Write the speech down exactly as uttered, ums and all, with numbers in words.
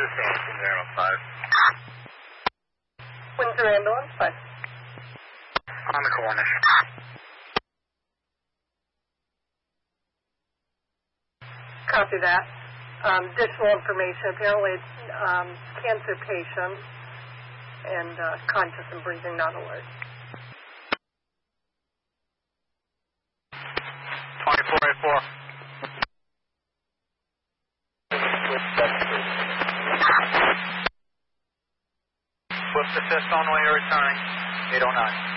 the scene, Windsor Ambulance five. Windsor Ambulance five. On the corner. Copy that. Um, additional information. Apparently it's um, cancer patient and uh, conscious and breathing, not alert. twenty-four eighty-four. Swift assist on the way you're returning. eight oh nine.